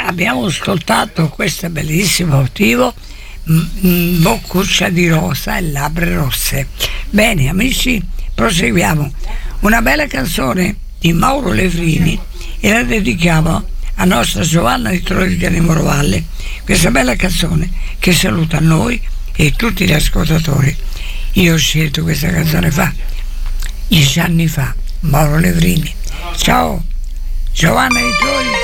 abbiamo ascoltato questo bellissimo motivo, Boccuccia di rosa e labbra rosse. Bene amici, proseguiamo. Una bella canzone di Mauro Levrini e la dedichiamo a nostra Giovanna di Trolica di Morovalle, questa bella canzone che saluta noi e tutti gli ascoltatori. Io ho scelto questa canzone 10 anni fa, Mauro Levrini. Ciao Giovanna di Trolica.